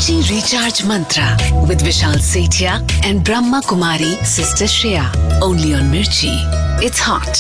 Mirchi Recharge Mantra with Vishal Sethia and Brahma Kumari Sister Shreya. Only on Mirchi. It's hot.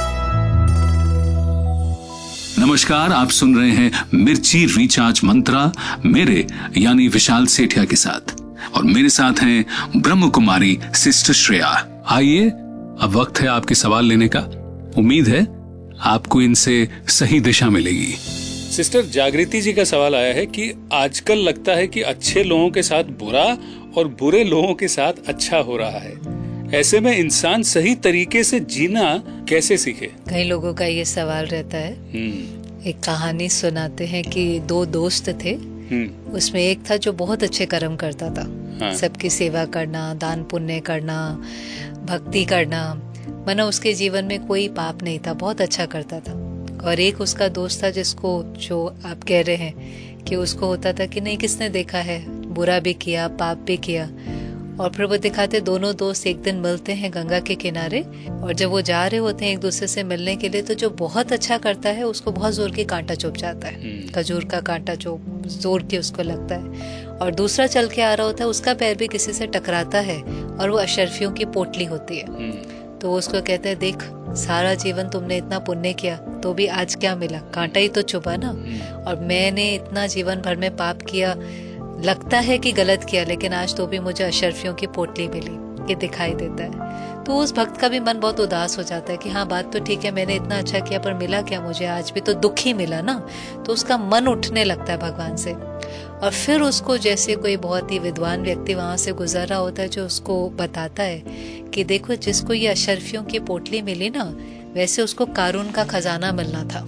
नमस्कार, आप सुन रहे हैं मिर्ची recharge मंत्रा मेरे यानी विशाल सेठिया के साथ, और मेरे साथ हैं ब्रह्म कुमारी सिस्टर श्रेया। आइए, अब वक्त है आपके सवाल लेने का। उम्मीद है आपको इनसे सही दिशा मिलेगी। सिस्टर जागृति जी का सवाल आया है कि आजकल लगता है कि अच्छे लोगों के साथ बुरा और बुरे लोगों के साथ अच्छा हो रहा है। ऐसे में इंसान सही तरीके से जीना कैसे सीखे? कई लोगों का ये सवाल रहता है। एक कहानी सुनाते हैं कि दो दोस्त थे। उसमें एक था जो बहुत अच्छे कर्म करता था। हाँ। सबकी सेवा करना, दान पुण्य करना, भक्ति करना, मानो उसके जीवन में कोई पाप नहीं था, बहुत अच्छा करता था। और एक उसका दोस्त था जिसको, जो आप कह रहे हैं कि उसको होता था कि नहीं, किसने देखा है, बुरा भी किया, पाप भी किया। और फिर वो दिखाते, दोनों दोस्त एक दिन मिलते हैं गंगा के किनारे, और जब वो जा रहे होते हैं एक दूसरे से मिलने के लिए, तो जो बहुत अच्छा करता है उसको बहुत जोर की कांटा चुभ जाता है, खजूर का कांटा जो जोर के उसको लगता है। और दूसरा चल के आ रहा होता है, उसका पैर भी किसी से टकराता है और वो अशर्फियों की पोटली होती है। तो वो उसको कहते हैं, देख, सारा जीवन तुमने इतना पुण्य किया तो भी आज क्या मिला, कांटा ही तो चुभा ना। और मैंने इतना जीवन भर में पाप किया, लगता है कि गलत किया, लेकिन आज तो भी मुझे अशर्फियों की पोटली मिली। ये दिखाई देता है। तो उस भक्त का भी मन बहुत उदास हो जाता है कि हाँ, बात तो ठीक है, मैंने इतना अच्छा किया, पर मिला क्या मुझे, आज भी तो दुख ही मिला ना। तो उसका मन उठने लगता है भगवान से। और फिर उसको जैसे कोई बहुत ही विद्वान व्यक्ति वहां से गुजर रहा होता है, जो उसको बताता है कि देखो, जिसको ये अशर्फियों की पोटली मिली ना, वैसे उसको कारून का खजाना मिलना था,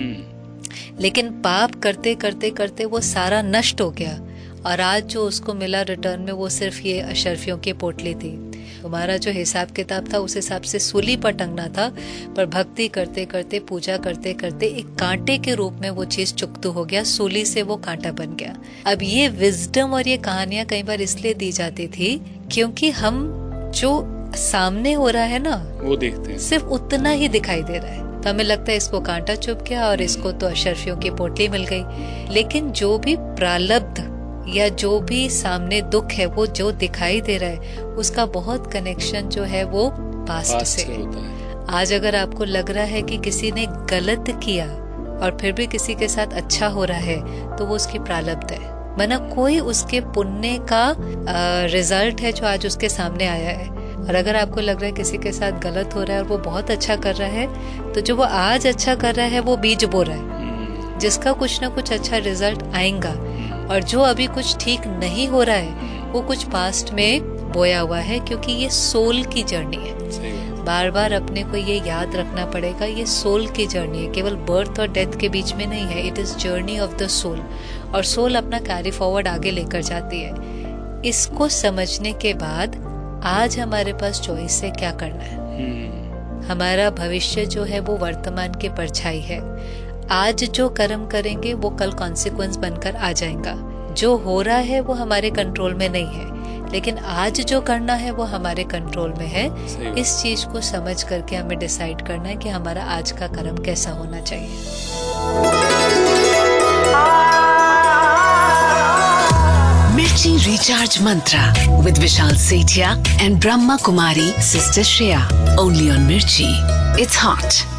लेकिन पाप करते करते करते वो सारा नष्ट हो गया। और आज जो उसको मिला रिटर्न में, वो सिर्फ ये अशर्फियों की पोटली थी। तुम्हारा जो हिसाब किताब था उस हिसाब से सूली पर टंगना था, पर भक्ति करते करते, पूजा करते करते एक कांटे के रूप में वो चीज चुकतू हो गया, सूली से वो कांटा बन गया। अब ये विजडम और ये कहानियां कई बार इसलिए दी जाती थी क्योंकि हम जो सामने हो रहा है ना, वो देखते हैं, सिर्फ उतना ही दिखाई दे रहा है। तो हमें लगता है इसको कांटा चुभ गया और इसको तो अशर्फियों की पोटली मिल गई। लेकिन जो भी प्रारब्ध या जो भी सामने दुख है, वो जो दिखाई दे रहा है, उसका बहुत कनेक्शन जो है वो पास्ट से होता है। आज अगर आपको लग रहा है कि किसी ने गलत किया और फिर भी किसी के साथ अच्छा हो रहा है, तो वो उसकी प्रारब्ध है, माना कोई उसके पुण्य का रिजल्ट है जो आज उसके सामने आया है। और अगर आपको लग रहा है किसी के साथ गलत हो रहा है और वो बहुत अच्छा कर रहा है, तो जो वो आज अच्छा कर रहा है वो बीज बो रहा है, जिसका कुछ ना कुछ अच्छा रिजल्ट आएगा। और जो अभी कुछ ठीक नहीं हो रहा है, वो कुछ पास्ट में बोया हुआ है, क्योंकि ये सोल की जर्नी है। बार बार अपने को ये याद रखना पड़ेगा, ये सोल की जर्नी है, केवल बर्थ और डेथ के बीच में नहीं है। It is journey of the soul, और सोल अपना कैरी फॉरवर्ड आगे लेकर जाती है। इसको समझने के बाद आज हमारे पास चॉइस है क्या करना है। हमारा भविष्य जो है वो वर्तमान की परछाई है। आज जो कर्म करेंगे वो कल कॉन्सिक्वेंस बनकर आ जाएगा। जो हो रहा है वो हमारे कंट्रोल में नहीं है, लेकिन आज जो करना है वो हमारे कंट्रोल में है। इस चीज को समझ करके हमें डिसाइड करना है कि हमारा आज का कर्म कैसा होना चाहिए। Mirchi Recharge Mantra with Vishal Sethia and Brahma Kumari Sister Shreya. Only on Mirchi. It's hot.